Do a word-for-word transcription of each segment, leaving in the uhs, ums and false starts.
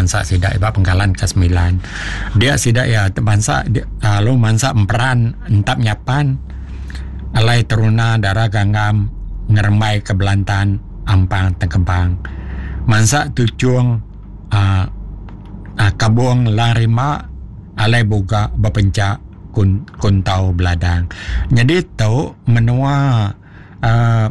bangsa sidak iba penggalan ke sembilan. Dia sidak ya bangsa uh, lo bangsa emperan entap nyapan alai teruna darah ganggam ngerembai ke Belantan ampang tengkembang. Bangsa tujuang uh, uh, kabung larima alai boga bepencak kun kuntau beladang. Jadi tahu menua uh,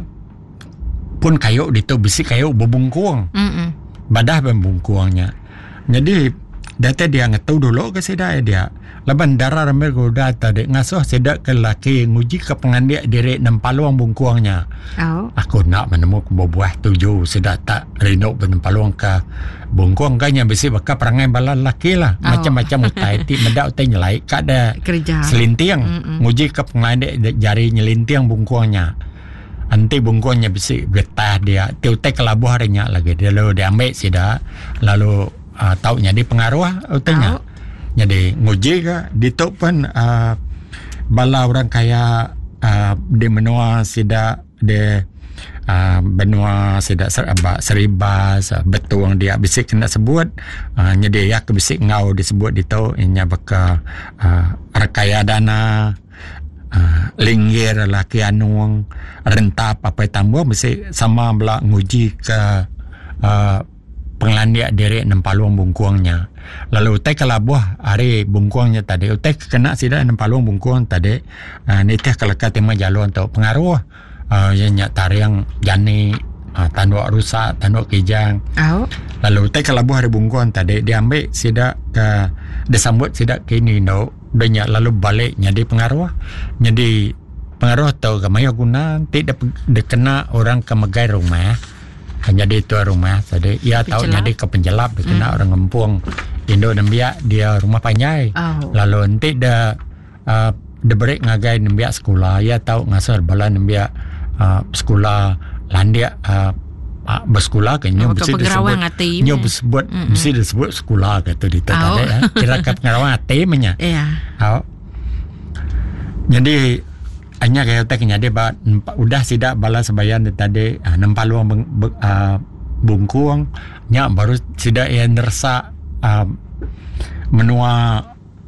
pun kayu di tu bisi kayu bebungkuang. Mm-mm. Badah bebungkuangnya. Jadi data dia ngetahu dulu ke sedak dia. Laban darah ramai goda tadi ngasuh sedak ke laki nguji ke pengandia diri nempaluang bungkuangnya. Oh. Aku nak menemukan buah tujuh sedak tak rindu penempaluang ke bungkuang kanya bisi baka perangai bala laki lah. Oh. Macam-macam utai ti medak utai nyelai kada kerja selintiang. Mm-mm. Nguji ke pengandia jari nyelintiang bungkuangnya. Nanti bungkuangnya bisi getah dia tiutai kelabuh harinya lagi dia lalu dia ambil sida lalu uh, tahu jadi pengaruh utainya. Oh. Jadi nguji ke ditu pun uh, bala orang kaya uh, di menua sida de uh, benua sida serba seribas uh, betuang dia bisi kena sebut uh, jadi ya ke bisi ngau disebut ditu inya baka uh, rekaya dana Uh, linggir laki anuang rentap apa tambah mesti sama bela nguji ke uh, penglandia diri nempaluang bungkuangnya. Lalu utai kelabuh hari bungkuangnya tadi utai kena sida nempaluang bungkuang tadi uh, nitih kelekat tema jalur untuk pengaruh uh, yang tariang jani uh, tanduk rusak tanduk kijang. Oh. Lalu utai kelabuh hari bungkuang tadi diambil sida ke disambut sida kini no banyak lalu balik jadi pengaruh jadi pengaruh tahu kemaya guna tidak dikena orang ke megai rumah jadi itu rumah tadi ia tahu jadi ke penjelap dikena hmm. orang ngempung Indo nembia dia rumah panjai. Oh. Lalu nanti dah uh, diberi ngagai nembia sekolah ia tahu ngasar bala nembia uh, sekolah landia uh, Uh, bersekolah kan nyo mesti disebut nyo disebut mesti disebut sekolah kata di tadi ya kira kat pengarawang ati menya iya oh. Jadi hanya kaya tak nyade ba udah sidak bala sebayan tadi uh, nempaluang beng, be, uh, bungkuang nya baru sidak yang nersa uh, menua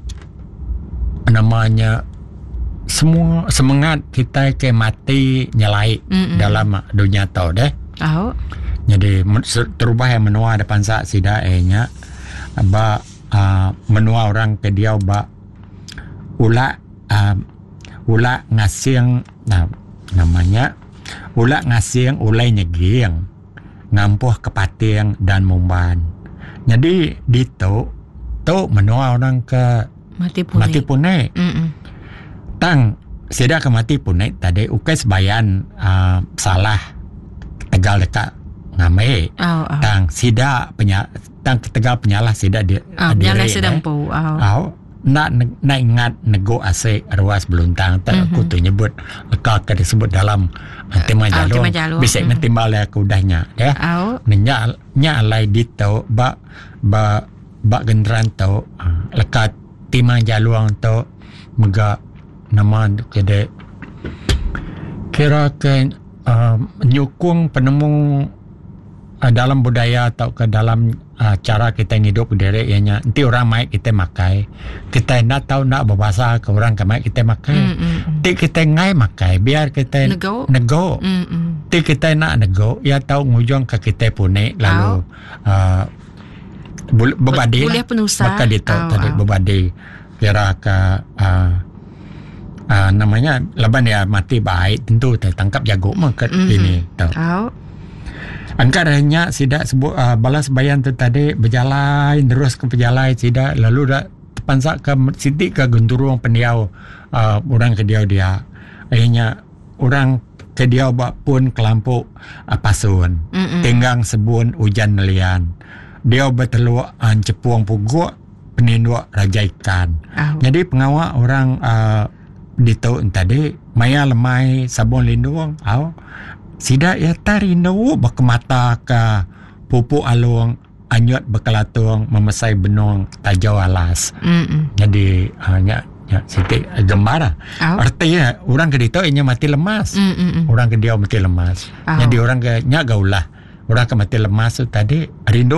namanya semua semangat kita ke mati nyelai Mm-mm. dalam dunia tau deh. Oh. Jadi terubah yang menua depan sak sida enya ba uh, menua orang ke dia ba ula uh, ula ngasing nah, namanya ula ngasing ulai nyegiang ngampuh kepatiang dan mumban. Jadi dito tu menua orang ke mati punai. Mati punai. Tang sida ke mati punai tadi ukai sebayan uh, salah tegal dekat ngamai oh, oh. Tang sida penya tang tegal penyalah sida dia oh, penyalah sedang pu oh. Oh, nak nak ingat nego ase ruas beluntang tak mm-hmm. aku tu nyebut lekak disebut dalam uh, tema jalur oh, bisa mm-hmm. mentimbal aku dahnya ya oh. Nya nya alai dito ba ba ba gendran tu uh, lekat tema jalur tu mega nama kede kira ke Uh, menyokong penemu uh, dalam budaya atau ke dalam uh, cara kita hidup diri ianya nanti orang mai kita makai kita nak tahu nak berbahasa ke orang ke mai kita makai nanti kita ngai makai biar kita nego nego nanti kita nak nego ya tahu ngujung ke kita pune lalu uh, berbadi boleh penusa maka dia tahu tadi berbadi kira ke uh, Uh, namanya leban ya mati baik tentu tertangkap jago maka mm-hmm. ini tahu. Oh. Angkaranya sidak sebut uh, balas bayan tu tadi berjalan terus ke berjalan sidak lalu dah terpansak ke sidik ke gunturung pendiau uh, orang ke dia dia akhirnya orang ke dia buat pun kelampuk uh, pasun mm-hmm. tenggang sebun hujan nelian dia berteluk uh, cepuang puguk peninduk raja ikan. Oh. Jadi pengawal orang uh, di tahun tadi maya lemai sabun lindung au sida ya tarino bakmata ka pupuk alung anyut bekalatung memesai benung tajau alas. Mm-mm. Jadi hanya ya siti gemara oh. Artinya orang ke ditu inya mati lemas. Mm-mm. Orang ke dia mati lemas. Oh. Jadi orang ke nya gaulah orang ke mati lemas tu tadi rindu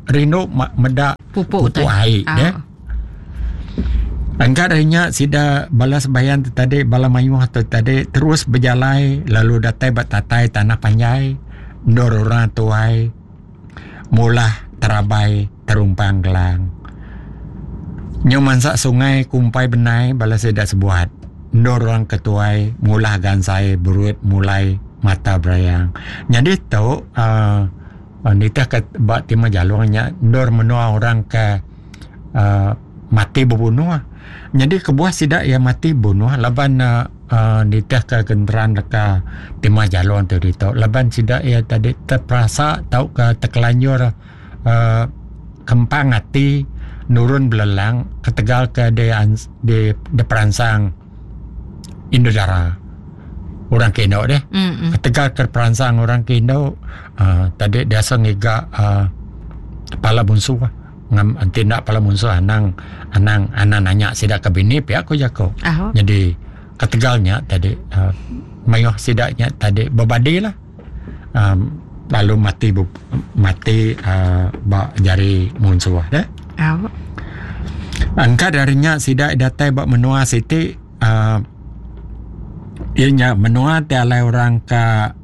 rindu meda pupuk pupuk air oh. deh. Angkat hanya sida balas bayan tadi bala mayuh atau tadi terus berjalan lalu datai batatai tanah panjai ndor orang tuai mulah terabai terumpang gelang nyomansa sungai kumpai benai bala sida sebuat ndor orang ketuai mulah gansai berut mulai mata berayang jadi tu uh, nitah ke bak timah jalurnya ndor menua orang ke uh, mati berbunuh. Jadi kebuah sidak ya mati bunuh laban uh, uh, nitah ke genderan ke timah jalon tu dito laban sidak ya tadi terperasa tau ke terkelanjur uh, kempang hati nurun belelang ketegal ke de de, de peransang Indodara orang Kino deh mm-hmm. ketegal ke peransang orang Kino uh, tadi dia sengiga uh, kepala bunsu ngam tindak pala munsuh anang anang anak nanya sidak ke bini pihak aku jako. Uh-huh. Jadi ketegalnya tadi uh, mayuh sidaknya tadi berbadi lah. Um, lalu mati bu, mati uh, bak jari munsuh deh. Uh-huh. Angka darinya sidak datai bak menua siti uh, ianya menua tialai orang ke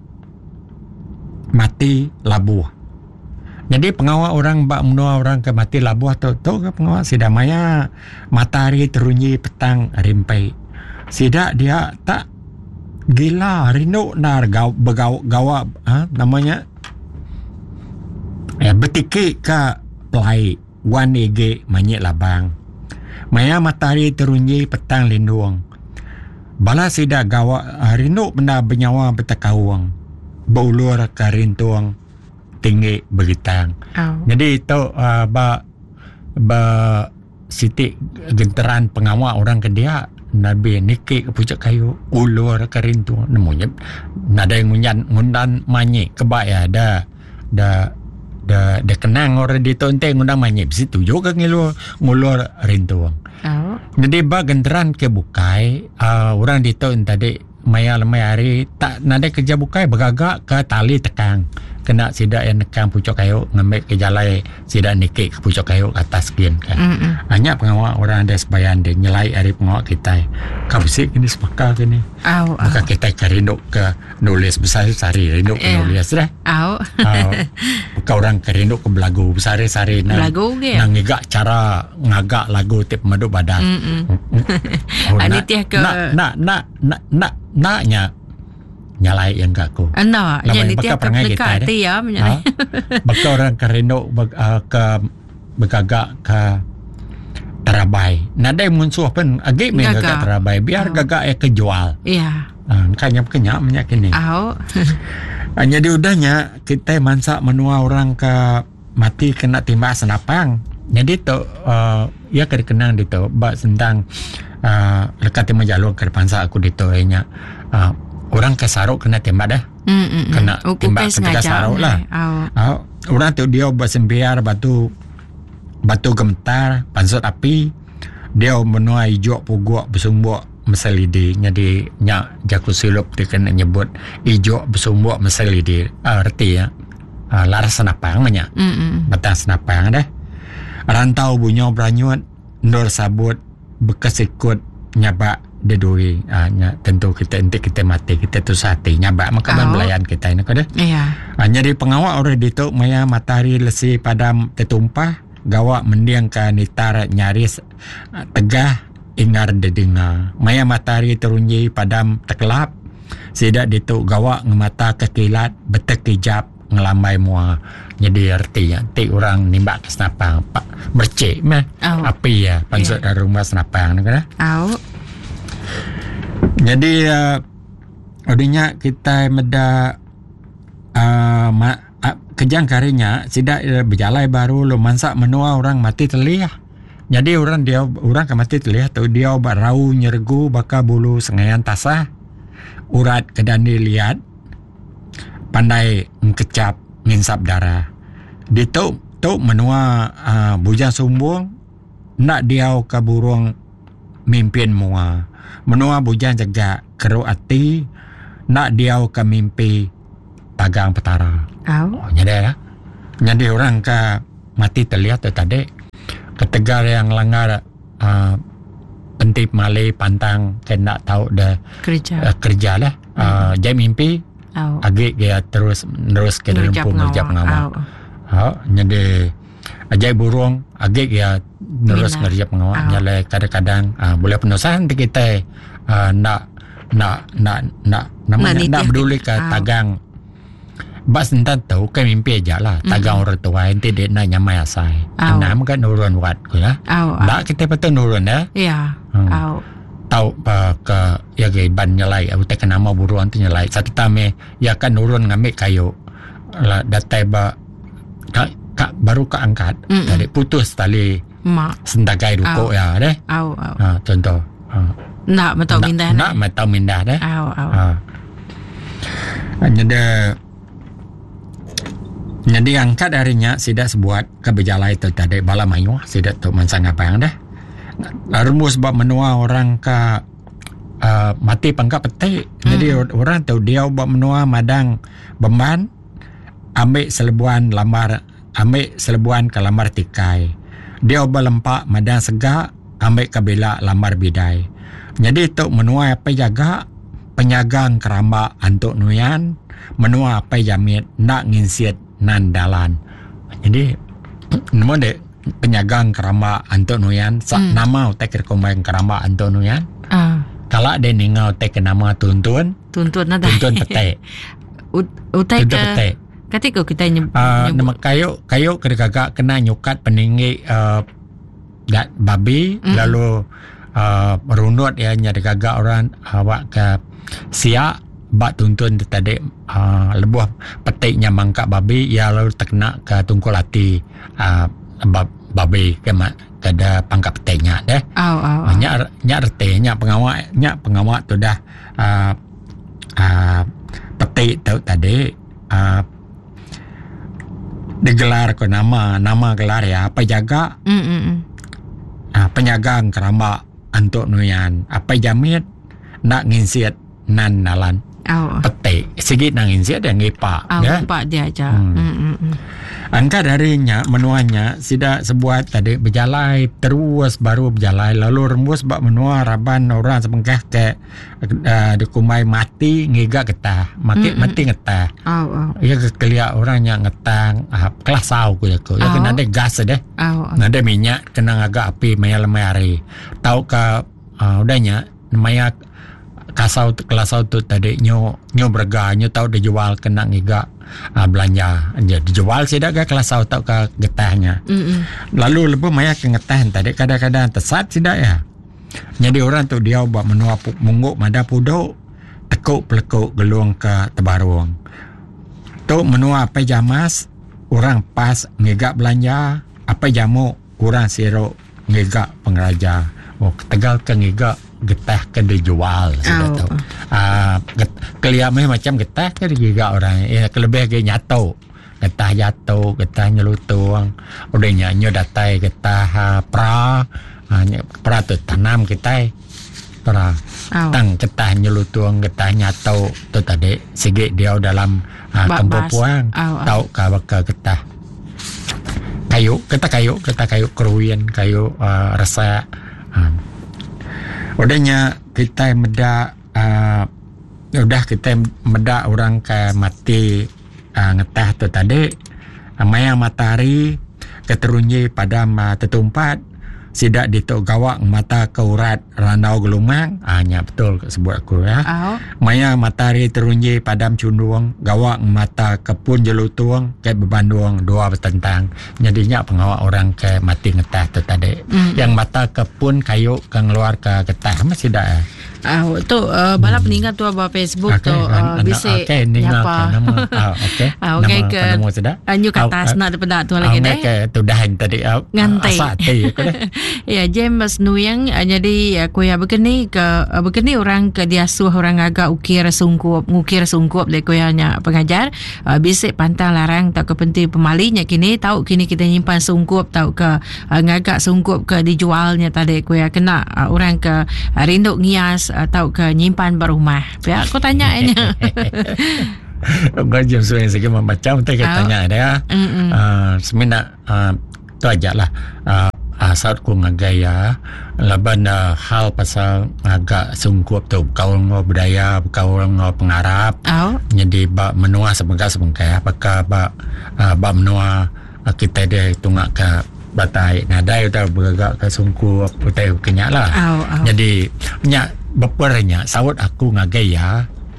mati labuh. Jadi pengawal orang bak menua orang ke mati labuh tu tu ke pengawal sidak maya matahari terunyi petang rimpai. Sidak dia tak gila rindu nar gaw begaw gawa ha, namanya eh betiki ke pelai wan ege manyek labang. Maya matahari terunyi petang lindung. Bala sidak gawa rindu benda benyawa betakawang. Baulur ke rintuang tinggi beritang. Oh. Jadi itu uh, ba ba siti genteran pengawal orang ke dia nabi niki ke pucuk kayu ulur ke rintu namanya nada yang ngunyan ngundan manyi kebak ya da da da da kenang orang di tonte ngundang manyi situ juga ngilu ngulur rintu. Oh. Jadi ba genteran ke bukai uh, orang di ton tadi maya lemai hari tak nada kerja bukai bergagak ke tali tekang kena sidak yang nekang pucuk kayu ngambil ke jalai sidak nikik ke pucuk kayu atas kian kan. Mm-hmm. Hanya pengawal orang ada sebayan dia nyelai hari pengawal kita. Kau bisik ini sepakar ni. Au. Maka kita cari nduk ke nulis besar sari nduk ke nulis dah. Au. Maka orang cari nduk ke belagu besar sari nang. Belagu ke? Nang ngigak cara ngagak lagu tip madu badan. Oh, nak, ke nak nak nak nak nak naknya nyalai yang gak ku. Ano, yan iti ang dekat ya menyalai. Baka orang kerino uh, ke begagak ke terabai. Nadai munsuh pun agak main gagak terabai biar oh. gagak ya kejual. Iya. Ah, kanya kenyak minyak ini. Oh. Hanya di udahnya kita mansa menua orang ke mati kena timba senapang. Jadi tu uh, ya kekenang di tu bak tentang uh, lekat timba jalur ke depan sa aku di tu nya. Uh, orang ke saruk kena tembak dah. Mm, mm, kena mm. tembak ketika saruk lah. Oh. Uh, orang tu dia bersembiar batu batu gemetar, pansut api. Dia menua hijau puguk bersumbuk meselidi. Jadi nyak jaku silup dia kena nyebut hijau bersumbuk meselidi. Uh, erti ya. Uh, laras senapang banyak. Mm, mm. Batang senapang dah. Rantau bunyo beranyut, ndor sabut bekas ikut nyabak dedui uh, nya, tentu kita nanti kita mati kita tu sati nyabak makaban oh. belayan kita ini kada iya uh, jadi pengawal orang ditu maya matahari lesi padam tetumpah gawak mendiang ke nitar nyaris uh, tegah ingar dedinga maya matahari terunyi padam tekelap sidak ditu gawak ngemata kekilat betek hijab ngelambai mua jadi artinya ti orang nimbak ke senapang pak bercik meh oh. api ya pansut yeah. rumah senapang kada au jadi uh, odinya kita meda uh, ma, uh, kejang karinya sidak uh, berjalai baru lo mansak menua orang mati telih. Jadi orang dia orang ke mati telih tu dia barau nyergu baka bulu sengayan tasah urat kedani liat pandai ngkecap nginsap darah. Di tu tu menua uh, bujang sumbung nak dia ke burung mimpin mua. Menua bujang jaga keruk hati nak dia ke mimpi pagang petara. Oh. Oh, nyada ya. Jadi orang ke mati terlihat tu tadi ketegar yang langgar uh, pentip malai pantang kena tahu dah kerja uh, kerja lah uh, hmm. jai mimpi oh. agak dia terus terus ke dalam pengerja pengawal oh. jadi ajai burung agak dia terus kerja pengawal oh. jadi kadang-kadang uh, boleh penusan kita uh, nak nak nak nak namanya nak, nak peduli ke oh. tagang bas entar tahu kan mimpi aja lah tagang mm-hmm. orang tua ente dia nak nyamai asai oh. nama kan nurun wat ke lah oh. nak kita betul nurun ya ya hmm. oh. tahu uh, ke ya ke ban nyalai aku tak nama buruan tu nyalai satu tame ya kan nurun ngambil kayu lah datai ba kak, kak baru ke angkat mm-hmm. dari putus tali mak sendagai duko oh. ya deh oh, oh. Ha, contoh ha. nak matau mindah nak matau mindah deh oh, oh. ha. Jadi jadi angkat harinya sidak sebuat kebejalai itu tadi bala mayu sidak tu mansang apa yang dah rumus bab menua orang ke uh, mati pangkat peti hmm. jadi orang tu dia bab menua madang beman ambil selebuan lamar ambil selebuan ke lamar tikai dia bab lempak madang segak ambil kabila lamar bidai jadi tu menua apa jaga penyagang keramba antuk nuyan menua apa jamit nak nginsiat nan dalan jadi nama de penyagang keramba antuk nuyan sak hmm. nama utek rekomend keramba antuk nuyan ah kalau de ningau utek nama tuntun tuntun nada tuntun pete utek ke ketika kita nyebut uh, nama kayu kayu kedegagak kena nyukat peninggi uh, dat babi hmm. lalu uh, runut ya nyari gagak orang awak ke siak bak tuntun tadi uh, lebuh petiknya mangkak babi ya lalu terkena ke tungkul hati uh, bab, babi ke mak kada pangkak petiknya deh oh, oh, oh. nyak nyak rete nyak pengawak nyak pengawak tu dah uh, uh, petik tu tadi uh, digelar ke nama nama gelar ya apa jaga mm uh, penyagang keramba antuk nuyan apa jamit nak nginsiat nan nalan oh. petik sikit nangin siat dan ngipak oh, ya ngipak dia aja hmm. mm, mm. angkat harinya menuanya sidak sebuat tadi berjalai terus baru berjalai lalu rembus bak menua raban orang sepengkah ke uh, dikumai mati ngigak getah maki mm, mati ngetah oh, oh. ya kelia orang yang ngetang uh, kelas sau ku ya ku ya oh. kena ada gas deh oh, oh. ada minyak kena agak api maya lemai hari tahu ke uh, udahnya maya kasau kelasau tu tadi nyo nyo berga nyo tahu dijual kena ngiga uh, belanja aja dijual sidak ke kelasau tahu ke getahnya mm-hmm. lalu lepas maya ke getah tadi kadang-kadang tesat sidak ya jadi orang tu dia buat menua mungguk mada puduk tekuk pelekuk gelung ke tebarung tu menua apa jamas orang pas ngiga belanja apa jamu orang sirok ngiga pengeraja oh tegal ke ngiga getah ke dijual sudah oh. tahu ah uh, keliamnya macam getah ke digiga orang ya kelebih ke nyato getah jatuh getah nyelutung udah nyanyo datai getah uh, pra uh, pra tu tanam kita pra oh. tang getah nyelutung getah nyato tu tadi sikit dia dalam uh, kampung puang oh, oh. tahu ka getah kayu getah kayu getah kayu keruian kayu uh, rasa uh, udahnya kita meda uh, udah kita meda orang ke mati uh, ngetah tu tadi uh, maya matahari keterunyi pada uh, tetumpat sidak ditok gawak mata ke urat ranau gelumang hanya uh, betul sebut aku ya oh. maya matahari terunyi padam cunduang gawak mata ke pun jelutuang ke bebanduang dua bertentang jadinya pengawak orang ke mati ngetah tu tadi mm. yang mata ke pun kayu ke ngeluar ke getah masih dak ya ah uh, tu uh, bala hmm. peningkat tu apa Facebook okay, tu uh, bisa okey ningal nama ah okey ah okey ke nama sudah anyu kata asna daripada tu lagi deh okey tu dah tadi ngantai ya James Nuyang jadi aku ya begini ke begini orang ke dia suh orang agak ukir sungkup ngukir sungkup le koyanya pengajar uh, bisik pantang larang tak kepenting pemalinya kini tahu kini kita nyimpan sungkup tahu ke uh, ngagak sungkup ke dijualnya tadi koya kena uh, orang ke uh, rinduk ngias atau ke nyimpan berumah. Ya, aku tanya ini. Kau jam suai sikit macam tu katanya dia. Ah, semina tu aja lah. Asal ku ngagaya laban hal pasal agak sunggup tu kau ngo budaya kau ngo pengarap. Jadi ba menua sebengka sebengka apakah ba ba menua kita dia tungak ke batai nadai udah beragak ke sunggup utai kenyak lah. Jadi nya bepernya sawut aku ngagaya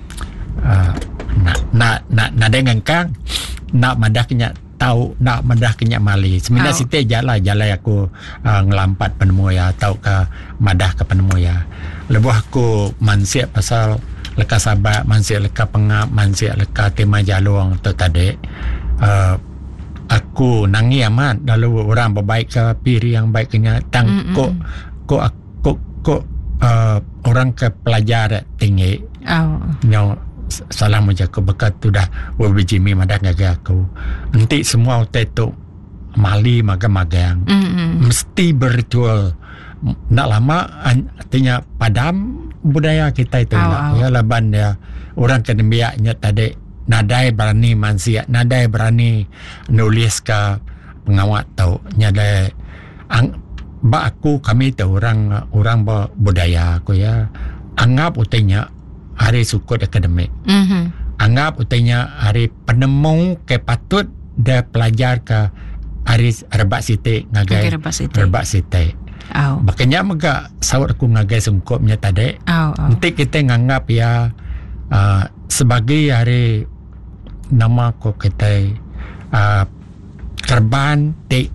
nak nak nak nadai ngangkang nak madah kenyak tahu nak madah kenyak mali semina oh. Site jala jala aku uh, ngelampat penemu ya tahu ke madah ke penemu ya lebuh aku mansiak pasal leka sabak mansiak leka pengap mansiak leka tema jalung tu tadi uh, aku nangi amat lalu orang berbaik ke piri yang baik kenya tang kok kok kok kok uh, orang ke pelajar tinggi oh. Yang salah menjaga bekat tu dah wabijimi madak ngaga aku nanti semua utai tu mali maga-magang mm-hmm. Mesti berritual nak lama artinya padam budaya kita itu oh, oh. Ya laban ya orang kedembiaknya tadi nadai berani mansiak nadai berani nulis ke pengawat tau nyadai ang ba aku kami tu orang orang budaya aku ya anggap utainya hari sukut akademik. Mm-hmm. Anggap utainya hari penemu ke patut dia pelajar ke hari rebak siti ngagai okay, rebak siti. Oh. Makanya mega sawat aku ngagai sungkupnya tadi. Oh, oh. Nanti kita nganggap ya uh, sebagai hari nama ko kita uh, kerban ti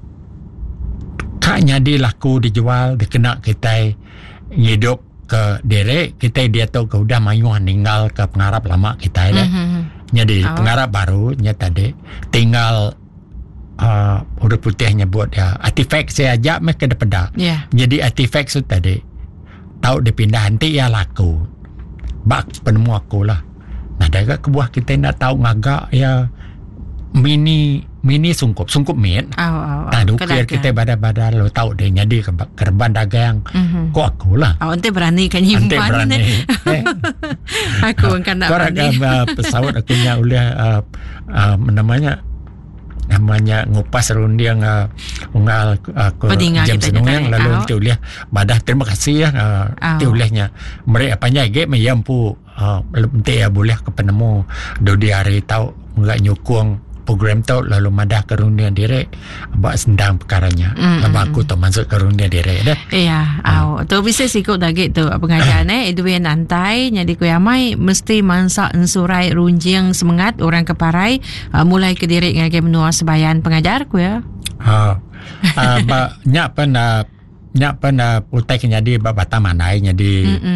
kaknya dilaku dijual dikena kita hidup ke derek kita dia tahu ke udah mayuan tinggal ke pengarap lama kita ya. Mm-hmm. Jadi oh. Pengarap baru nya tadi tinggal uh, udah putihnya buat ya artifak saya ajak mereka ke depan. Yeah. Jadi artifak tu tadi tahu dipindah nanti ya laku. Bak penemu aku lah. Nah dah kebuah kita nak tahu ngagak ya mini mini sungkup sungkup mit. Oh, oh, oh. Nah, dukir kita badar-badar lo tahu deh jadi ke kerban dagang. Mm-hmm. Kok aku lah. Oh, ente berani kan nyimpan. Ente berani. eh. Aku kan nak berani. Kau pesawat aku nya oleh uh, uh, namanya namanya ngupas rundi yang uh, unggal aku uh, jam senung yang lalu ente oleh badah terima kasih ya uh, ente olehnya mereka apanya ge mayampu uh, ente ya boleh ke penemu do di hari tahu enggak nyukung program tu lalu madah kerundian direk abak sendang perkaranya mm, abak aku tu masuk kerundian direk dah iya au tu bisa sikut dagit tu pengajaran eh Edwin antai jadi ku amai mesti mansak ensurai runjing semangat orang keparai uh, mulai ke direk ngagai menua sebayan pengajar ku ya ha uh, ba nyak pen uh, nyak pen uh, utai kenyadi ba batamanai jadi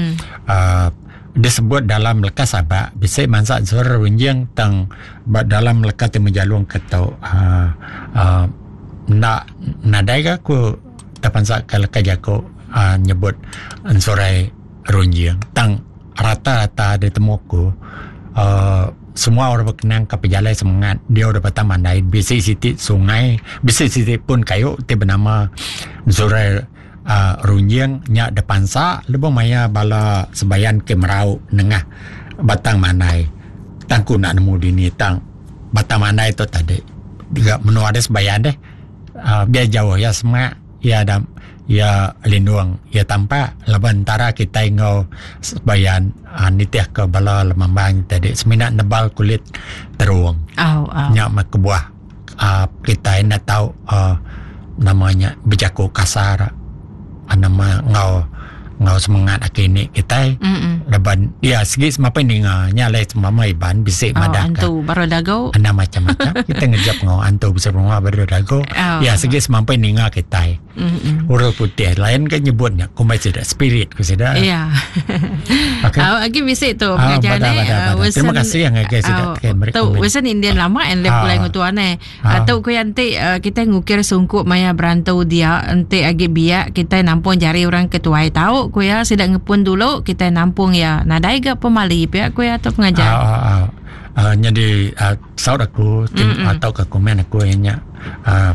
uh, disebut dalam lekas sabak bisa mansak suara runjing tang dalam lekat menjalung ketau uh, uh, nak nadai ka ku tapansak ke lekat jako uh, nyebut suara runjing tang rata-rata di temuku uh, semua orang berkenang ke pejalai semangat dia udah patah mandai bisa sitik sungai bisa sitik pun kayu ti bernama suara Uh, runjing nya depan sa lebih maya bala sebayan ke merau nengah batang manai tangku nak nemu dini tang batang manai itu tadi juga menua ada sebayan deh uh, biar jauh ya semua ya ada ya lindung ya tanpa lebantara kita ngau sebayan uh, nitiah ke bala lemambang tadi seminat nebal kulit teruang oh, oh. Nya mak kebuah uh, kita nak tahu uh, namanya bejaku kasar nama ngau ngau semangat akini kita leban ya segi semapa ni nganya lai semama iban bisik oh, madak antu baru dago ana macam-macam kita ngejap ngau antu bisa rumah baru dago oh. Ya segi semapa ni nga kita urut putih lain kan nyebutnya ku mai sudah spirit ku sudah iya okay. Oh, lagi bisik tu pengajaran eh uh, terima kasih yang guys sudah kan mereka tu wesan Indian lama and lep pulai ngutuan eh atau ku yanti uh, kita ngukir sungkup maya berantau dia ente agi biak kita nampung jari orang ketua tahu ku ya sidak ngepun dulu kita nampung ya nadai ga pemali pihak ku ya atau pengajar uh, uh, uh, jadi uh, saud aku tim, atau ke komen aku nya uh,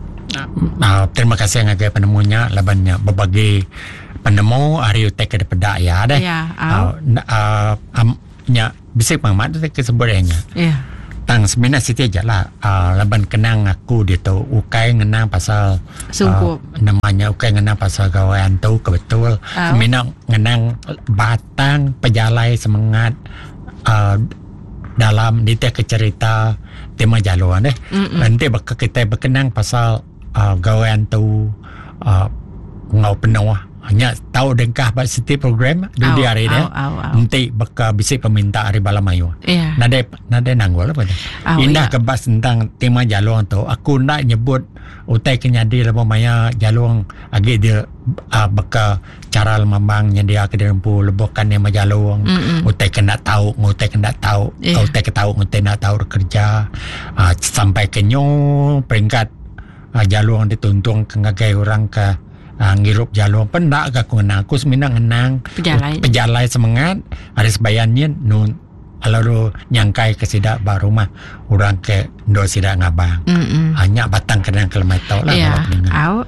uh, terima kasih ngagai penemunya labannya berbagai penemu hari utek ke pedak ya deh ya uh, uh, um, nya bisik pengamat tu kesebutannya. Ya. Yeah. Tang sebenarnya situ aja lah. Uh, laban kenang aku dia tu ukai ngenang pasal sungkup. Uh, namanya ukai ngenang pasal gawean tu kebetul. Oh. Sebenarnya ngenang batang pejalai semangat uh, dalam detail kecerita tema jaluan eh. Mm-mm. Nanti bakal kita berkenang pasal uh, gawean tu uh, ngau penuh. Hanya tahu dengkah buat setiap program di oh, hari dia. Oh, oh, oh. Nanti bakal bisik peminta hari balamayu. Yeah. Nade nade nanggol apa dia. Oh, Indah yeah. Kebas tentang tema jaluang tu. Aku nak nyebut utai kenyadi lepas maya jaluang agi dia uh, bakal cara lemambang nyedia ke dempu lebokan tema jaluang. Utai kena tahu, utai kena tahu, yeah. Utai ketahu, utai nak tahu kerja uh, sampai kenyo peringkat uh, jaluang dituntung ke ngagai orang ke Uh, ngirup jalur pendak ke aku ngenang aku seminang ngenang pejalai pejalai semangat hari sebayannya nun lalu nyangkai ke sidak baru mah orang ke do sidak ngabang Mm-mm. hanya batang kenang kelemetau lah yeah. Au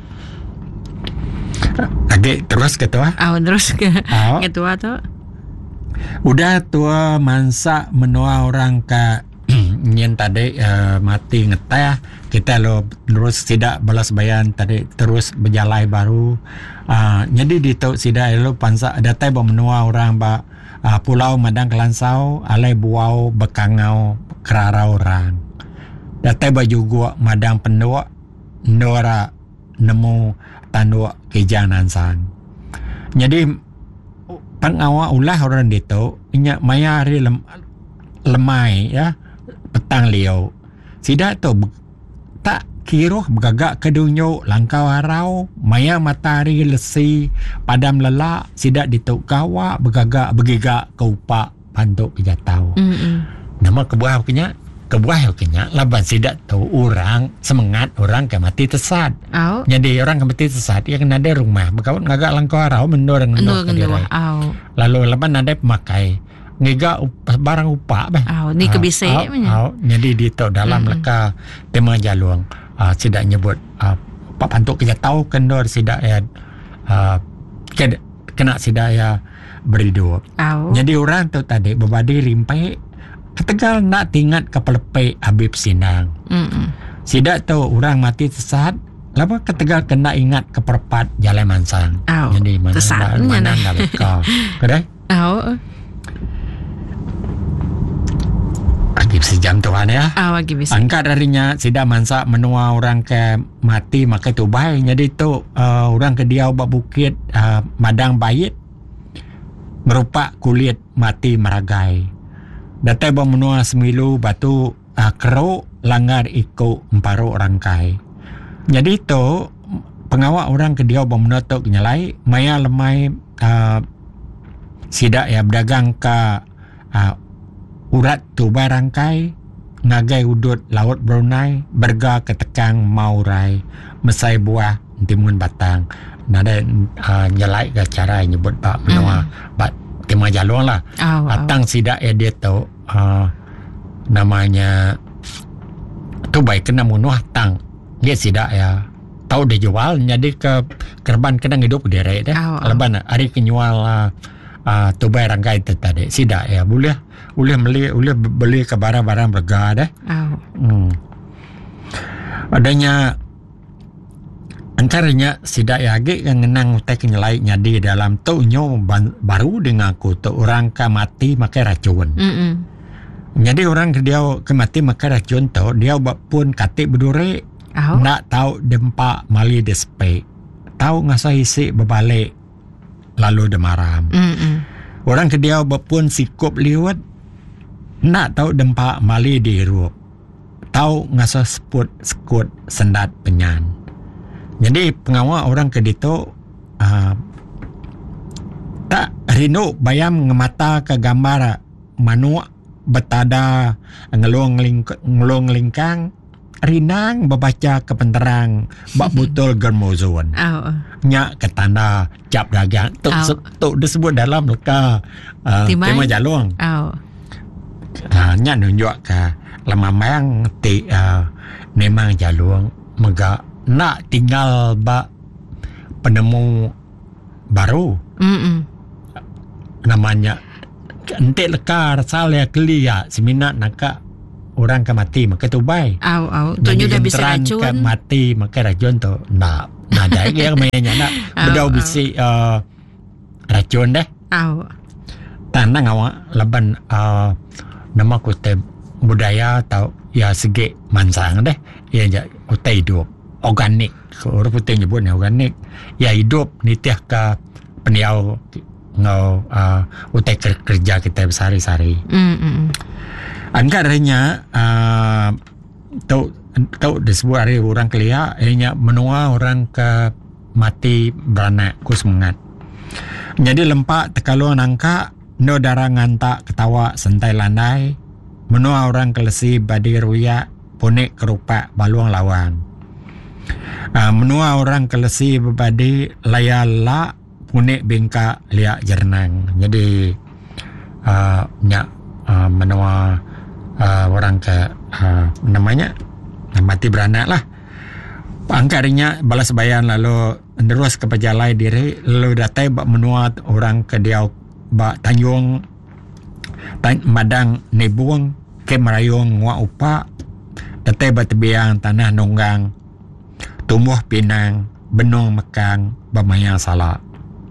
lagi terus ketua au terus ke ketua tu udah tua mansa menua orang ke nyen tadi uh, mati ngeteh kita lo terus tidak balas bayan tadi terus berjalai baru uh, jadi di tu sida lo pansa ada tai menua orang ba uh, pulau Madang Kelansau alai buau bekangau kerara orang datai baju gua Madang Pendua ndora nemu tandua kejanan sang jadi pengawa ulah orang itu nya maya hari lem, lemai ya petang liau sida tu tak kira bergagak ke dunia langkau harau maya matahari lesi padam lelak sidak dituk gawa bergagak bergigak ke upak pantuk kejatau nama kebuah kenya kebuah kenya laban sidak tu orang semangat orang ke mati tesat oh. Jadi orang ke mati tesat ia kena ada rumah berkawat ngagak langkau harau mendor ngendor ke diri oh. Lalu laban ada pemakai ngiga up, barang upak bah. Oh, ni kebisik uh, uh, uh, jadi di tu dalam mm-hmm. leka tema jaluang uh, sidak nyebut uh, pak pantuk kita tahu kendor sidak ya uh, kena sidak ya beridup. Oh. Jadi orang tu tadi berbadi rimpai ketegal nak tingat ke pelepai Habib Sinang. Mm-mm. Sidak tu orang mati sesat lapa ketegal kena ingat ke perpat Jalan Mansang. Oh. Jadi mana mana nak leka. Kedai? Oh. Agib sejam tuan ya. Ah, agib bisa. Angkat darinya sida mansa menua orang ke mati maka tu baik. Jadi tu uh, orang ke dia ubah bukit uh, Madang Bayit merupa kulit mati meragai. Datai bawa menua semilu batu uh, keruk langgar iku emparu rangkai. Jadi tu pengawak orang ke dia ubah menua tu kenyalai maya lemai uh, sida ya berdagang ke uh, urat tu barangkai ngagai udut laut Brunei berga ketekang maurai mesai buah timun batang nada uh, nyelai ke cara nyebut bak menua mm. bak tema jaluang lah oh, atang oh. Sidak edit tu uh, namanya tu baik kena munuh tang dia sidak ya tahu dia jual jadi ke kerban kena hidup dia rek dah oh, oh. Leban hari kenyual uh, uh, tu barangkai tu tadi sidak ya boleh boleh beli boleh beli ke barang-barang berga dah. Oh. Hmm. Adanya antaranya sidak yagi yang ngenang utai kenyalai nyadi dalam tu nyo baru dengan aku tu orang ke mati makai racun. Mm-mm. Jadi orang ke dia ke mati makai racun tu dia buat pun katik berduri. Oh. Nak tahu dempak mali despe. Tahu ngasa isi berbalik lalu demaram. Mm-mm. Orang ke dia buat pun sikup liwat nak tahu dempak mali dirup tahu ngasa seput sekut sendat penyan jadi pengawal orang ke ditu uh, tak rindu bayam ngemata ke gambar manu betada ngelong ling ngelong lingkang rinang membaca kepenterang bak butul germozon oh. Nya ketanda cap dagang tu oh. Tu disebut dalam leka uh, tema jaluang oh. Uh, nya nunjuk ke lemamang ti uh, memang jaluang mega nak tinggal ba penemu baru Mm-mm. namanya entik lekar salah kelia semina nak orang ke mati maka tu baik. Au au. Tu dah bisa racun. Ke mati maka racun tu nak nak dah yang mainnya nak bedau bisi uh, racun deh. Au. Tanang awak laban uh, nama kutip budaya atau ya segi mansang deh. Ya ja kutai hidup organik. Orang putih nyebutnya organik. Ya hidup nitiah ke peniau ngau uh, utai kerja kita sehari-hari. Mm. Angkaranya uh, tau tau disebut hari orang kelia ianya menua orang ke mati beranak ku semangat. Jadi lempak tekalo nangka no darah ngantak ketawa sentai landai menua orang kelesi badi ruya punik kerupak baluang lawang. Uh, menua orang kelesi badi layala punik bingka liak jernang. Jadi uh, nyak uh, menua uh, orang ke uh, namanya mati beranak lah. Angkarinya balas bayan lalu terus ke pejalai diri lalu datai bak menua orang ke dia bak tanjung tan, madang nebuang ke merayung ngua upa datai bak tebiang tanah nunggang tumbuh pinang benung mekang bamayang salak.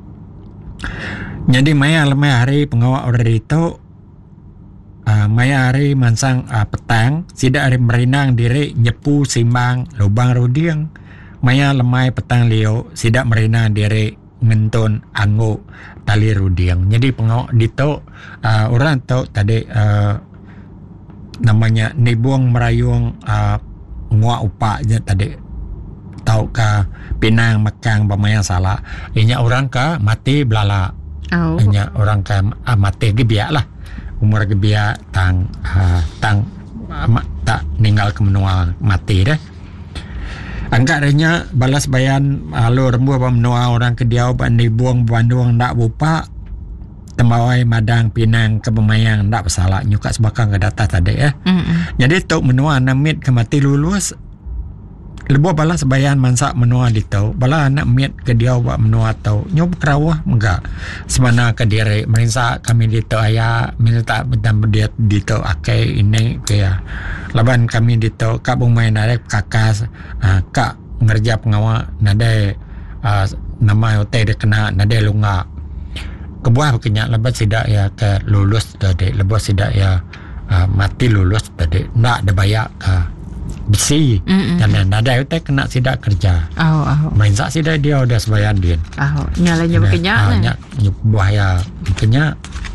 Jadi maya lemah hari pengawak orang itu uh, maya hari mansang uh, petang sidak hari merinang diri nyepu simbang lubang rudiang maya lemai petang liu sidak merinang diri ngentun anggu tali rudiang. Jadi pengawak itu uh, orang tahu tadi uh, namanya nibuang merayung uh, ngua upa je tadi tahu ke pinang mekang bamayang salah inya orang ke mati belala. Oh. Inya orang ke uh, mati gebiak lah umur gebiak tang uh, tang uh, tak ninggal ke menua mati dah. Angkatnya balas bayan alu rembu menua orang ke dia bandi buang bandung ndak bupa tembawai madang pinang ke bamayang ndak bersalah nyuka sebakang ke data tadi ya. Mm-mm. Jadi tok menua namit ke mati lulus lebuh balas bayan mansak menua di tau bala anak miat ke dia buat menua tau nyob kerawah enggak semana ke diri merisa kami di tau ayah minta bedam bediat di tau akai ini kaya laban kami di tau kak bumai narek kakas uh, kak ngerja pengawal nade uh, nama hotel dia kena nade lunga kebuah kenyak lebat sidak ya ke lulus tadi lebat sidak ya uh, mati lulus tadi nak ada bayak ke besi dan ada itu kena sidak kerja. Oh, oh. Main sak sidak dia udah sebayan dia. Oh, nyalanya berkenyak lah. Nyak buaya berkenyak.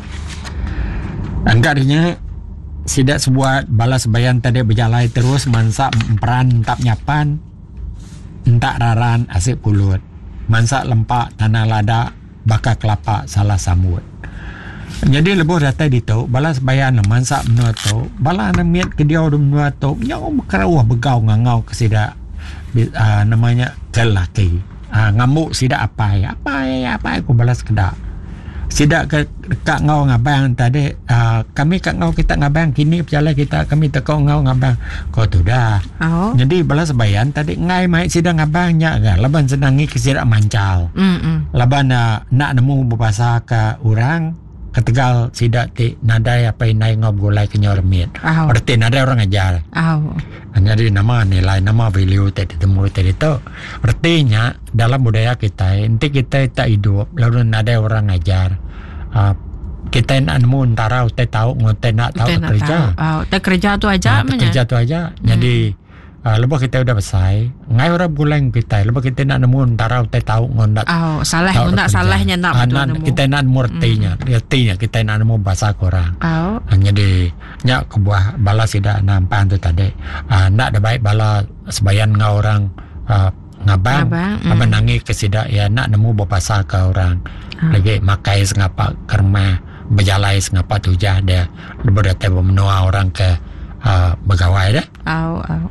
Angkatnya sidak sebuah balas sebayan tadi berjalan terus mansak peran tak nyapan entak raran asik pulut. Mansak lempak tanah lada bakar kelapa salah samut. Jadi lebuh data di tu balas bayan mansak menua tu bala namiat ke dia udah menua tu yang kerawah begau ngangau ke sida uh, namanya kelaki uh, ngamuk sida apa ya apa ya apa aku balas kedak sida ke dekat ngau ngabang tadi uh, kami kat ngau kita ngabang kini berjalan kita kami tekau ngau ngabang kau tu dah. Oh. Jadi balas bayan tadi ngai mai sida ngabangnya kan laban senangi ke sida mancal. Mm-mm. Laban uh, nak nemu berbahasa ke orang ketegal sidak ti nadai apa inai ngob gulai kenyormit. Oh. Berarti nadai orang ajar. Oh. Jadi nama nilai nama value tadi temu tadi tu. Artinya dalam budaya kita inti kita tak hidup lalu nadai orang ajar. Uh, kita nak nemu antara utai tahu ngotai nak tahu kerja. Oh, tak kerja tu aja nah, kerja tu aja. Hmm. Jadi Uh, lepas kita udah besar ngai orang bulan kita lepas kita nak nemu antara utai tahu ngondat oh salah ngondat salahnya nak betul nemu kita nak nemu artinya mm. artinya kita nak nemu bahasa korang oh. uh, jadi nyak kebuah bala sida nampan tu tadi uh, nak ada baik bala sebayan ngau orang uh, ngabang mm. abang nangis ke sida ya nak nemu bahasa ke orang oh. lagi makai sengapa kerma berjalai sengapa tujah dia berdata menua orang ke uh, begawai dah oh oh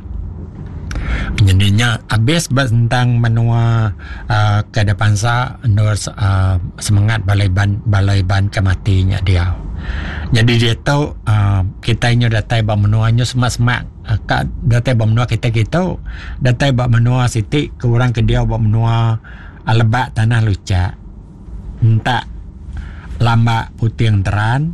jadinya habis tentang menua uh, ke depan sa nur uh, semangat balai ban balai ban kematinya dia. Jadi dia tahu uh, kita ini datai ba menuanya semak-semak uh, ka datai ba menua kita kita datai ba menua siti ke orang ke dia ba menua alebak tanah lucak. Entak lamba putih yang teran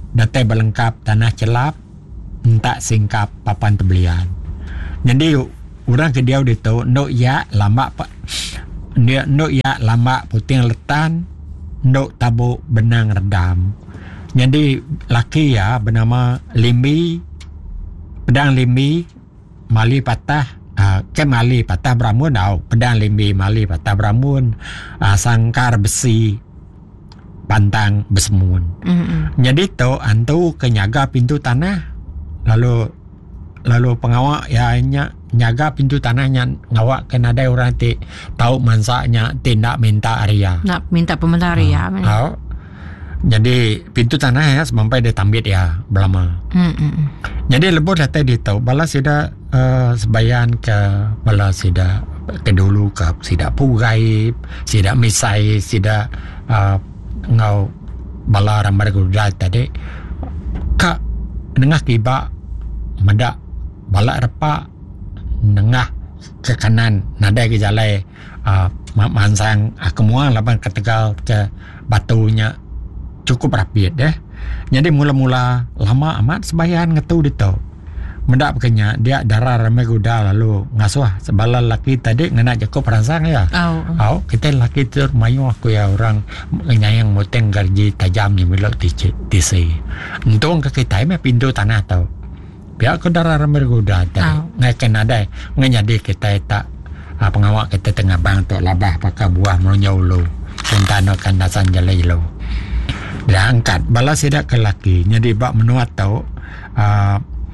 datai berlengkap tanah celap entak singkap papan tebelian. Jadi orang ke dia itu no ya lama pak dia no ya lama puting letan no tabu benang redam. Jadi laki ya bernama Limbi pedang Limbi mali patah uh, ke mali patah beramun tau pedang Limbi mali patah beramun uh, sangkar besi pantang bersemun. Mm-hmm. Jadi tu antu kenyaga pintu tanah lalu lalu pengawak ya nya nyaga pintu tanahnya ngawak kena ada orang ti tahu mansaknya tindak minta area nak minta pemerintah area. Uh, uh, jadi pintu tanah ya sampai dia tambit ya belama. Mm-hmm. Jadi lebur datang dia tahu bala sida uh, sebayan ke bala sida ke dulu ke sida pugai sida misai sida uh, ngau bala ramar gudai tadi ka nengah kiba mendak bala repa nengah ke kanan nada ke jalai uh, mansang uh, kemuang laban ketegal ke batunya cukup rapi deh. Jadi mula-mula lama amat sebayan ngetu ditau mendak bekenya dia darah ramai guda lalu ngasuh sebala laki tadi ngena cukup rangsang ya. Oh, oh. Kita laki tu mayu aku ya orang nyayang moteng garji tajam ni melok tici tisi. Untung ke kita me pintu tanah tau. Biar aku darah ramai guda tadi. Oh. Ngai kena dai nganyadi kita tak uh, pengawak kita tengah bang tu labah pakai buah melunyau lo. Sentano kandasan jalai lo. Dia angkat bala sidak ke laki jadi bak menuat tau uh,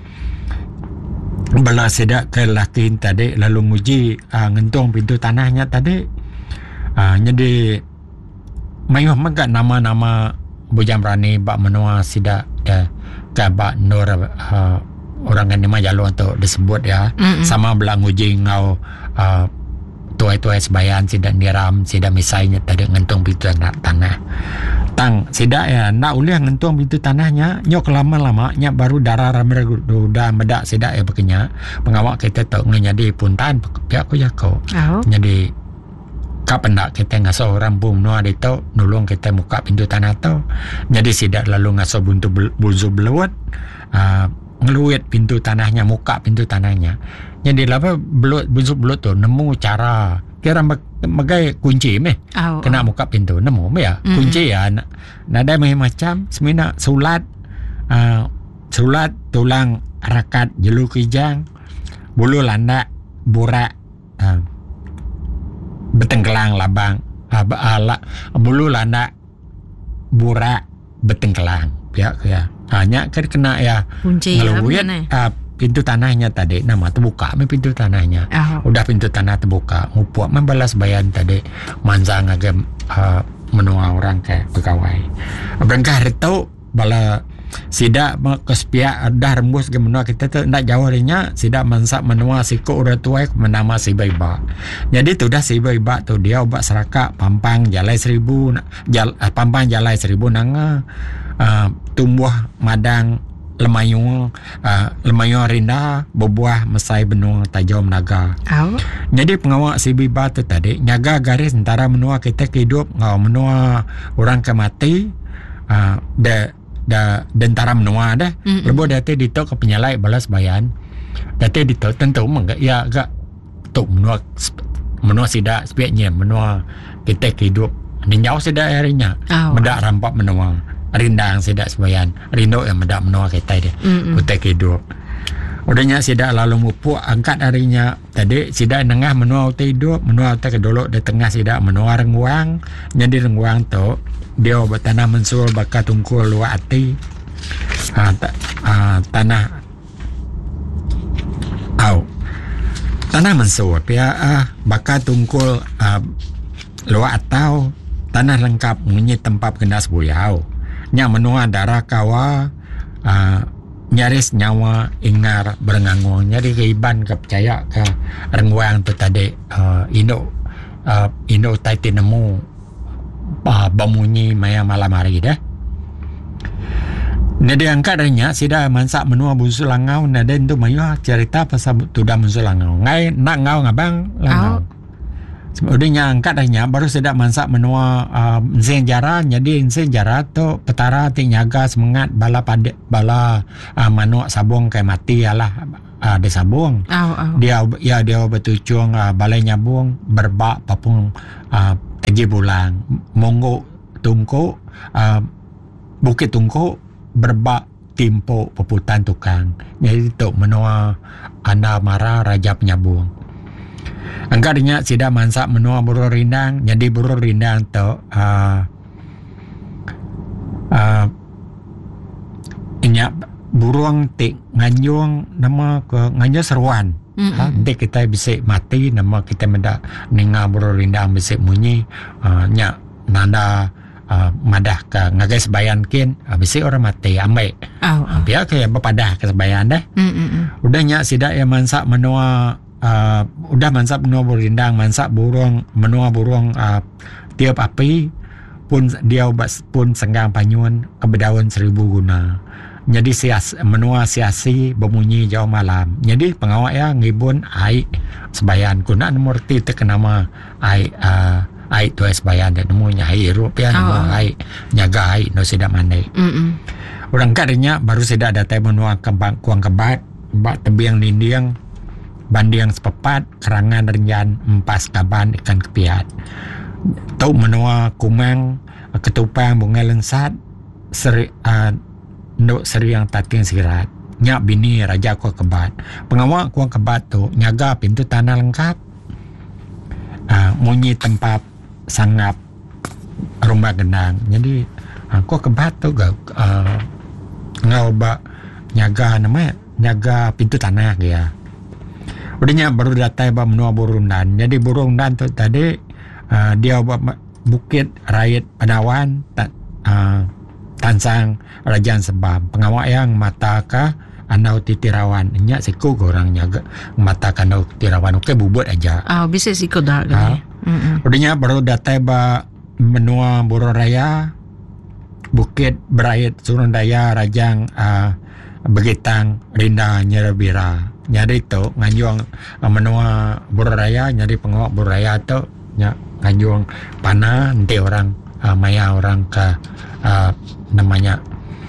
bala sidak ke laki tadi lalu nguji uh, ngentung pintu tanahnya tadi uh, jadi mayuh megak nama-nama bujang rani bak menua sidak ya ke bak nur uh, orang kan lima jalur untuk disebut ya. Mm-hmm. Sama belang nguji ngau uh, tuai-tuai sebayan sidak niram sidak misainya tadi ngentung pintu tanah, tanah. Tang sidak ya nak ulih ngentung pintu tanahnya nyok lama-lama nya baru darah ramai udah medak sidak ya bekenya pengawak kita tu nganyadi puntan pihak aku ya kau. Oh. Jadi kapan nak kita ngasuh orang bum noa itu nulung kita muka pintu tanah tu. Jadi sidak lalu ngasuh buntu bulzu beluat uh, ngeluit pintu tanahnya muka pintu tanahnya. Jadi lapa belut bunzu belut tu nemu cara kira magai kunci meh oh, kena oh. muka pintu nemu meh ya mm-hmm. kunci ya nak nada macam semina sulat uh, sulat tulang rakat jelu kijang bulu landak burak uh, betengkelang labang uh, ala bulu landak burak betengkelang ya ya hanya kan kena ya kunci ngeluit ya, pintu tanahnya tadi nama terbuka me pintu tanahnya. Oh. Udah pintu tanah terbuka ngupuak membalas bayan tadi manzang agak uh, menua orang ke pegawai. Berangkah retau bala sidak kespia dah rembus ke menua kita tu nak jauh rinya sidak mansak menua siku urat tuai menama si baiba. Jadi tu dah si baiba tu dia ubat serakak pampang jalai seribu jal, pampang jalai seribu nanga uh, tumbuh madang lemayung uh, lemayung rinda berbuah mesai benung tajam naga. Oh. Jadi pengawak si biba tu tadi nyaga garis antara menua kita ke hidup ngau menua orang ke mati uh, da da dentara menua dah. Mm-hmm. Lepas dati ditok ke penyalai balas bayan. Dati ditok tentu mengga ya agak tu menua menua sidak sebiaknya menua kita ke hidup ninyau sidak harinya. Oh. Mendak rampak menua rindang sidak sebayan rindo yang mendak menua kita dia kutai hidup udahnya sidak lalu mupuk angkat harinya tadi sidak nengah menua utai hidup menua utai ke dolok di tengah sidak menua renguang jadi renguang tu dia bertanah mensul bakal tungkul luar hati ha, ta, ha, tanah au tanah mensul ya ah, bakal tungkul ah, luar atau tanah lengkap menyi tempat kena sebuyau nya menua darah kawa uh, nyaris nyawa ingar berengangung nyari keiban kepercaya ke renguang tu tadi uh, indo uh, indo taiti nemu uh, bamunyi maya malam hari dah nade angkat darinya sida mansak menua busu langau nade tu mayu cerita pasal tu dah busu langau ngai nak ngau ngabang langau. Oh. Udahnya angkat dah baru sedak mansak menua uh, sen jara jadi sen jara tu petara ti nyaga semangat bala pada bala uh, manuk sabung kayak mati lah uh, dia sabung oh, oh. dia ya dia betucung uh, balai nyabung berbak papung uh, tegi bulang monggo tungku uh, bukit tungku berbak timpo peputan tukang jadi tu menua anda marah raja penyabung. Angkat dinyak sida mansak menua burung rindang jadi burung rindang tu uh, uh, inyak burung tik nganjung nama ke nganjung seruan mm-hmm. ha, nanti kita bisa mati nama kita mendak ninga burung rindang bisa munyi uh, nyak nanda uh, madah ke ngagai sebayan kin uh, bisa orang mati ambai oh, oh. biar kayak berpadah ke sebayan dah mm-hmm. udah nyak sida yang mansak menua Uh, udah mansak menua burung rindang mansak burung menua burung uh, tiap api pun dia pun senggang panyun kebedaun seribu guna jadi sias menua siasi bemunyi jauh malam jadi pengawak ya ngibun ai sebayan kuna nomor ti terkenama ai uh, ai tu sebayan dan nemunya ai rupiah oh. ai nyaga ai no sida mandai orang kadenya baru sida datai menua kembang kuang kebat bak tebiang lindiang bandiang sepepat kerangan renjan empas kaban ikan kepiat tau menua kumang ketupang bunga lensat seri uh, nduk seri yang tating sirat nyak bini raja kuang kebat pengawak kuang kebat tu nyaga pintu tanah lengkap uh, munyi tempat sangap rumah gendang jadi uh, kuang kebat tu uh, ngau ba nyaga namanya nyaga pintu tanah dia. Udahnya baru datai ba menua burung dan jadi burung dan tu tadi uh, dia buat bukit rakyat Padawan tak uh, tansang rajaan sebab pengawak yang mata ka andau titirawan nya siku orang nyaga mata ka andau titirawan okey bubut aja ah oh, bisa siku dah kan uh, udahnya baru datai ba menua burung raya bukit berayat Surundaya rajang uh, Begitang Rinda Nyerabira nyari tu nganjuang uh, menua burung raya nyari pengawak burung raya tu ny- nganjuang panah nanti orang uh, maya orang ke uh, namanya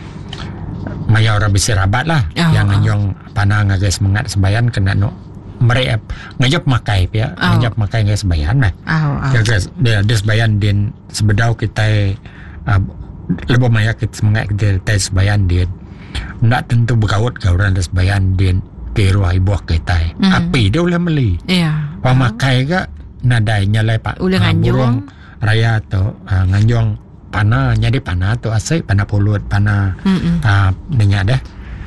maya orang bisi rabat lah oh, yang nganjuang oh. panah ngagai semangat sebayan kena no mereka ngajak makai ya oh. ngajak makai ngagai sebayan lah oh, oh. dia dia sebayan din sebedau kita uh, lebih maya kita semangat kita kita sebayan din ndak tentu berkawat kauran das bayan din kiro ai buak kita mm. api dia boleh beli iya pamakai ga nadai nyalai pak uh, burung raya tu uh, nganjong panah jadi panah tu asai panah pulut panah ah uh, dah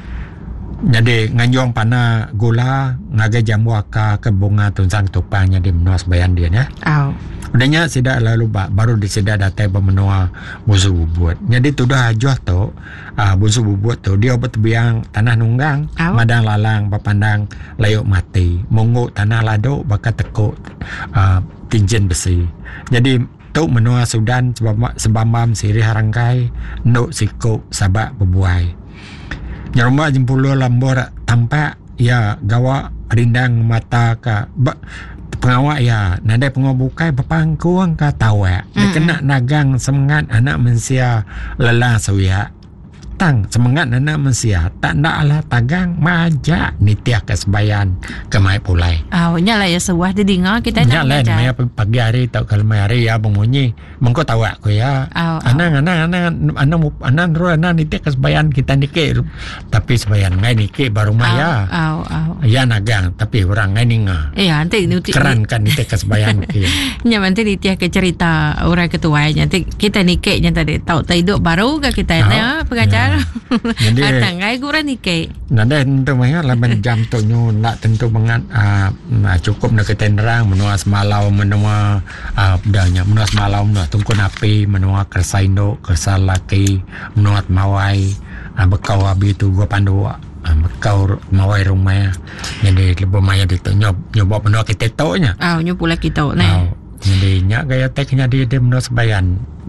jadi nganjong panah gula ngagai jamu aka ke bunga tunsang tupang jadi menuas bayan dia ya oh. Udahnya sida lalu ba, baru disida datai pemenua busu bubut. Jadi tu dah ajuh tu uh, busu bubut tu dia bertebiang tanah nunggang, oh. madang lalang berpandang layuk mati, mongo tanah lado bakal tekuk uh, tinjen besi. Jadi tu menua Sudan sebab sebambam siri harangkai nduk sikuk sabak berbuai. Nyarumba jempuluh lambor tampak ya gawa rindang mata ka ba, pengawak ya nadai pengawak bukai berpangkuang ka tawa mm-hmm. kena nagang semangat anak mensia lelah sawia tang semangat anak mensia tak ndak ala tagang majak nitiah kesebayan kemai pulai oh nyala ya sebuah di dengar kita nak nyala maya pagi hari tau kalau hari ya bunyi mengko tahu aku ya oh, anak anak anak anak anak ro anak nitiah kesebayan kita nikah tapi sebayan ngai nikah baru maya oh, oh, oh. ya nagang tapi orang ngai ninga iya nanti nuti keren kan nitiah kesebayan nya nanti nitiah ke cerita orang ketua nanti kita nikah nya tadi tahu hidup baru ke kita ya pengajar jadi tangai gura nikah nada tentu maya laban jam tu nyu nak tentu banget uh, cukup nak ketenderang menua semalau menua uh, danya menua semalau menua tungku napi menua kersaindo kersalaki menua mawai uh, bekau abi tu gua pandu uh, bekau mawai rumah jadi lebih maya ditu nyob nyoba menua kita taunya ah oh, nyu pula kita ne oh, jadi nya gaya teknya dia dia menua sebayan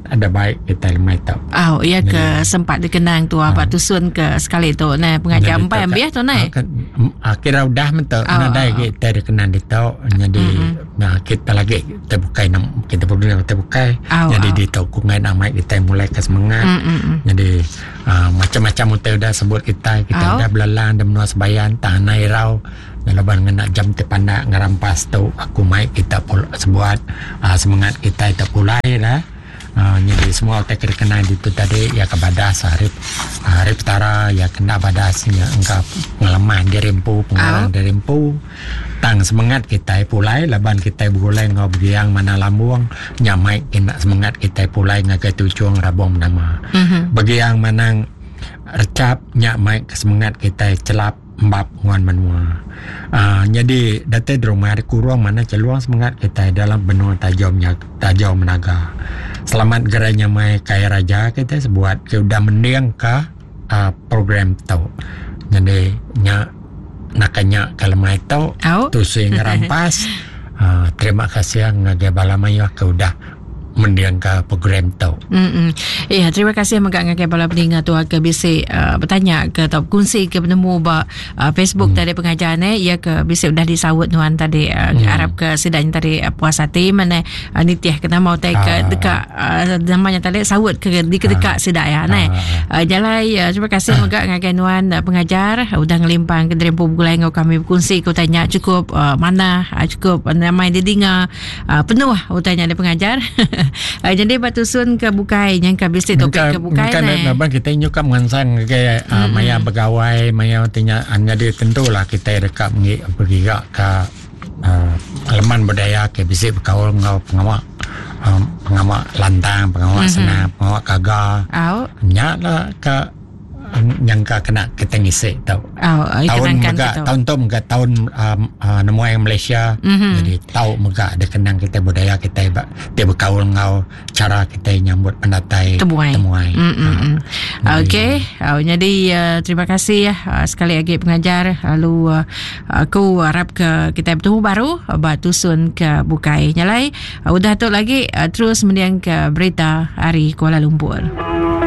ada baik kita lemai tau. Oh, ya ke sempat dikenang tu apa tusun ke sekali tu nah pengajar empat ambil tu nah. Akhirnya udah mentok nah dah kita dikenang di tau. Jadi nah kita lagi kita bukai kita perlu kita bukai. Jadi di tau kungai nama kita mulai ke semangat. Jadi macam-macam kita udah sebut kita kita udah belalang dan menua sebayan tahan airau. Dalam nak jam terpanda ngerampas tu aku mai kita pul sebuat uh, semangat kita itu pulai lah. Uh, jadi semua kita kena itu tadi ya ke badas harip harip tara ya kena badasnya engkau pengalaman dirempu pengalaman dirempu tang semangat kita pulai laban kita bulai ngau biang mana lambung nyamai kena semangat kita pulai ngagai tujuan rabong nama mm-hmm. bagi yang manang recap nyamai semangat kita celap mbap nguan menua. Uh, jadi data di rumah kurang mana celuang semangat kita dalam benua tajamnya tajam menaga. Selamat geranya mai kaya raja kita sebuat kita udah mendiang ke uh, program tau. Jadi nya nakanya kalau mai tau tu sing rampas. Uh, terima kasih ngagai balamaya ke udah mendiang ke program tau. Mm-mm. Ya, terima kasih magak ngagai bala pendengar tu ke bisi uh, bertanya ke atau kongsi ke penemu ba uh, Facebook mm. tadi pengajaran eh ya ke bisi udah disawut nuan tadi uh, mm. Arab ke sedang tadi uh, puas hati mana uh, nitiah kena mau tai ke dekat uh, namanya tadi sawut ke di dekat sedak ya nah. Uh, jalai uh, terima kasih magak ngagai nuan uh, pengajar uh, udah ngelimpang ke drempu bulai ngau kami kongsi ku tanya cukup uh, mana uh, cukup uh, namai didengar uh, penuh utanya dari pengajar. Uh, jadi batusun ke bukai yang ke bisik topik ke bukai ni. Kan kita nyuka mengansang ke uh, mm-hmm. maya pegawai maya tinya jadi tentulah kita dekat pergi ke uh, elemen budaya ke bisik berkaul ngau pengawak um, pengawak lantang pengawak mm-hmm. senam pengawak kaga. Oh. Nyala ke yang kena kita ngisi tau. Oh, tahun mega tahun tu mega tahun um, uh, nemu yang Malaysia. Mm-hmm. Jadi tahu mega ada kenang kita budaya kita dia berkaul ngau cara kita nyambut pendatai temuai. temuai. Uh, Okey. Uh, jadi uh, terima kasih ya uh, sekali lagi pengajar. Lalu uh, aku harap ke kita bertemu baru uh, batusun ke bukai nyalai. Uh, udah tu lagi uh, terus mendiang ke berita hari Kuala Lumpur.